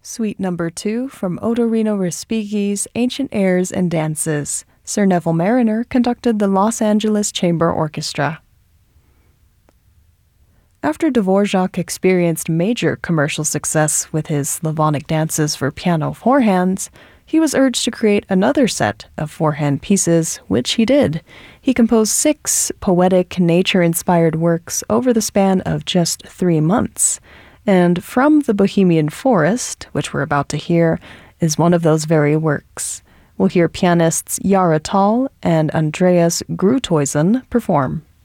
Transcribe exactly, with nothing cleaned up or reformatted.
Suite number two from Odorino Respighi's Ancient Airs and Dances. Sir Neville Marriner conducted the Los Angeles Chamber Orchestra. After Dvorak experienced major commercial success with his Slavonic dances for piano four hands, he was urged to create another set of four-hand pieces, which he did. He composed six poetic, nature-inspired works over the span of just three months. And From the Bohemian Forest, which we're about to hear, is one of those very works. We'll hear pianists Yara Tall and Andreas Gruithuisen perform.